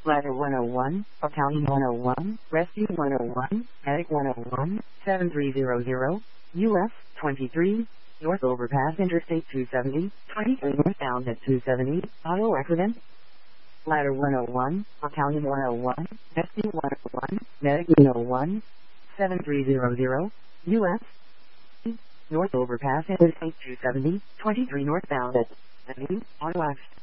Ladder 101, Battalion 101, Rescue 101, Medic 101, 7300, US 23, North Overpass Interstate 270, 23 northbound at 270, auto accident. Ladder 101, Battalion 101, Rescue 101, Medic 101, 7300, US, North Overpass Interstate 270, 23 northbound at 70, auto accident.